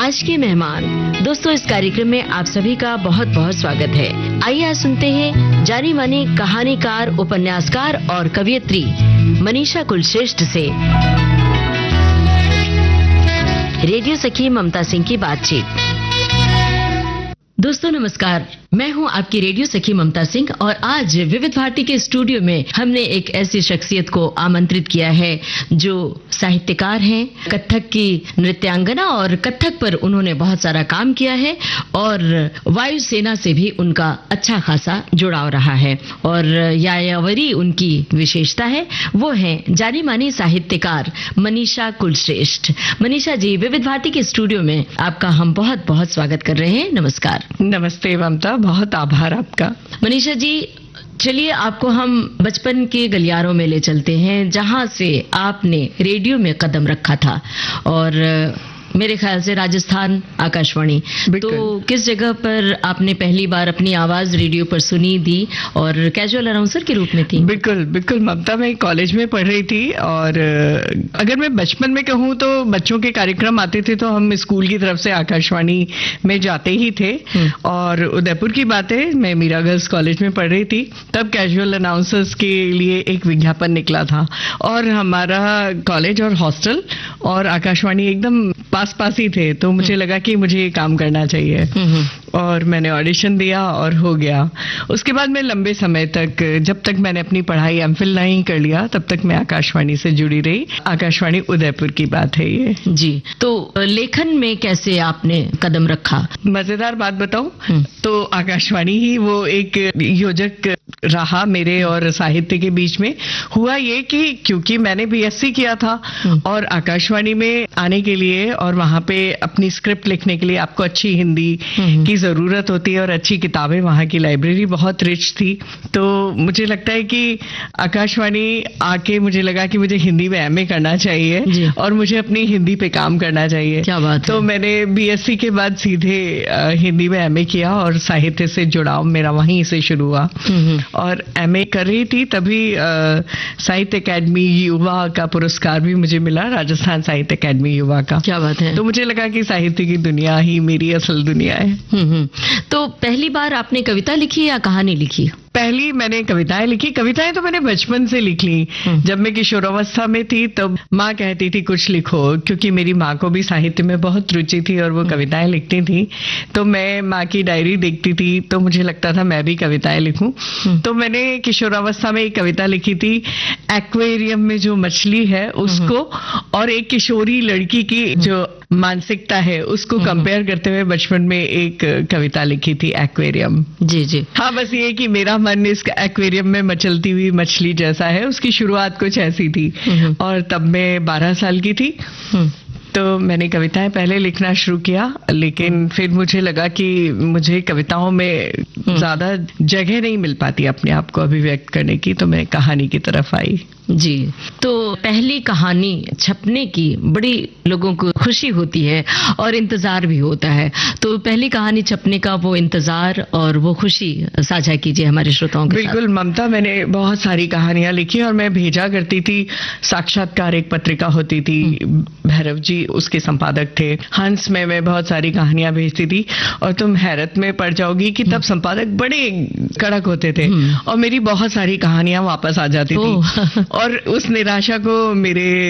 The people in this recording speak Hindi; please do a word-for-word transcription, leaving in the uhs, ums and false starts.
आज के मेहमान। दोस्तों, इस कार्यक्रम में आप सभी का बहुत बहुत स्वागत है। आइए आज सुनते हैं जानी मानी कहानीकार, उपन्यासकार और कवयित्री मनीषा कुलश्रेष्ठ से रेडियो सखी ममता सिंह की बातचीत। दोस्तों नमस्कार, मैं हूं आपकी रेडियो सखी ममता सिंह और आज विविध भारती के स्टूडियो में हमने एक ऐसी शख्सियत को आमंत्रित किया है जो साहित्यकार हैं, कथक की नृत्यांगना और कथक पर उन्होंने बहुत सारा काम किया है और वायुसेना से भी उनका अच्छा खासा जुड़ाव रहा है और यायावरी उनकी विशेषता है। वो है जानी मानी साहित्यकार मनीषा कुलश्रेष्ठ। मनीषा जी, विविध भारती के स्टूडियो में आपका हम बहुत बहुत स्वागत कर रहे हैं। नमस्कार। नमस्ते ममता, बहुत आभार आपका। मनीषा जी, चलिए आपको हम बचपन के गलियारों में ले चलते हैं जहां से आपने रेडियो में कदम रखा था और मेरे ख्याल से राजस्थान आकाशवाणी। तो किस जगह पर आपने पहली बार अपनी आवाज रेडियो पर सुनी दी और कैजुअल अनाउंसर के रूप में थी? बिल्कुल बिल्कुल ममता, मैं कॉलेज में पढ़ रही थी और अगर मैं बचपन में कहूँ तो बच्चों के कार्यक्रम आते थे तो हम स्कूल की तरफ से आकाशवाणी में जाते ही थे। और उदयपुर की बात है, मैं मीरा गर्ल्स कॉलेज में पढ़ रही थी, तब कैजुअल अनाउंसर्स के लिए एक विज्ञापन निकला था और हमारा कॉलेज और हॉस्टल और आकाशवाणी एकदम पास पास ही थे, तो मुझे लगा कि मुझे ये काम करना चाहिए और मैंने ऑडिशन दिया और हो गया। उसके बाद मैं लंबे समय तक, जब तक मैंने अपनी पढ़ाई एमफिल नहीं कर लिया, तब तक मैं आकाशवाणी से जुड़ी रही। आकाशवाणी उदयपुर की बात है ये जी। तो लेखन में कैसे आपने कदम रखा? मजेदार बात बताऊं तो आकाशवाणी ही वो एक योजक रहा मेरे और साहित्य के बीच में। हुआ ये कि क्योंकि मैंने बीएससी किया था और आकाशवाणी में आने के लिए और वहां पे अपनी स्क्रिप्ट लिखने के लिए आपको अच्छी हिंदी की जरूरत होती है और अच्छी किताबें, वहां की लाइब्रेरी बहुत रिच थी। तो मुझे लगता है कि आकाशवाणी आके मुझे लगा कि मुझे हिंदी में एमए करना चाहिए और मुझे अपनी हिंदी पे काम करना चाहिए। क्या बात तो है। मैंने बीएससी के बाद सीधे हिंदी में एमए किया और साहित्य से जुड़ाव मेरा वहीं से शुरू हुआ। और एमए कर रही थी तभी साहित्य अकेडमी युवा का पुरस्कार भी मुझे मिला, राजस्थान साहित्य अकेडमी युवा का। क्या बात है। तो मुझे लगा कि साहित्य की दुनिया ही मेरी असल दुनिया है। हम्म। तो पहली बार आपने कविता लिखी या कहानी लिखी? पहली मैंने कविताएं लिखी। कविताएं तो मैंने बचपन से लिख ली। जब मैं किशोरावस्था में थी तब माँ कहती थी कुछ लिखो, क्योंकि मेरी माँ को भी साहित्य में बहुत रुचि थी और वो कविताएं लिखती थी। तो मैं माँ की डायरी देखती थी तो मुझे लगता था मैं भी कविताएं लिखूं। तो मैंने किशोरावस्था में एक कविता लिखी थी, एक्वेरियम में जो मछली है उसको और एक किशोरी लड़की की जो मानसिकता है उसको कंपेयर करते हुए बचपन में एक कविता लिखी थी, एक्वेरियम। जी जी। हाँ, बस ये कि मेरा मन इस एक्वेरियम में मचलती हुई मछली जैसा है। उसकी शुरुआत कुछ ऐसी थी और तब मैं बारह साल की थी। तो मैंने कविताएं पहले लिखना शुरू किया, लेकिन फिर मुझे लगा कि मुझे कविताओं में ज्यादा जगह नहीं मिल पाती अपने आप को अभिव्यक्त करने की, तो मैं कहानी की तरफ आई। जी। तो पहली कहानी छपने की बड़ी लोगों को खुशी होती है और इंतजार भी होता है। तो पहली कहानी छपने का वो इंतजार और वो खुशी साझा कीजिए हमारे श्रोताओं के साथ। बिल्कुल ममता, मैंने बहुत सारी कहानियां लिखी और मैं भेजा करती थी। साक्षात्कार एक पत्रिका होती थी, भैरव जी उसके संपादक थे। हंस में मैं बहुत सारी कहानियां भेजती थी और तुम हैरत में पड़ जाओगी कि तब संपादक बड़े कड़क होते थे और मेरी बहुत सारी कहानियां वापस आ जाती थी और उस निराशा को मेरे